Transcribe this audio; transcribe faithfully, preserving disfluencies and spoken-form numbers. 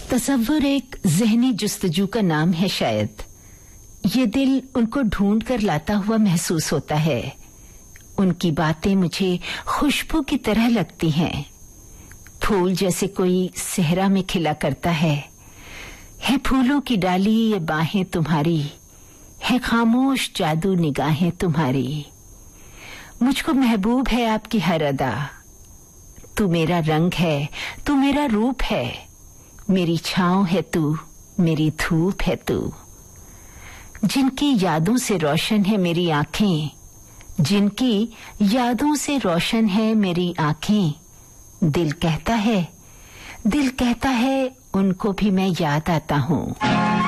तसव्वुर एक ज़हनी जुस्तजू का नाम है शायद। ये दिल उनको ढूंढ कर लाता हुआ महसूस होता है। उनकी बातें मुझे खुशबू की तरह लगती हैं, फूल जैसे कोई सहरा में खिला करता है। है फूलों की डाली ये बाहें तुम्हारी, है खामोश जादू निगाहें तुम्हारी। मुझको महबूब है आपकी हर अदा, तू मेरा रंग है, तू मेरा रूप है, मेरी छाँव है तू, मेरी धूप है तू। जिनकी यादों से रोशन है मेरी आंखें, जिनकी यादों से रोशन है मेरी आंखें, दिल कहता है, दिल कहता है उनको भी मैं याद आता हूँ।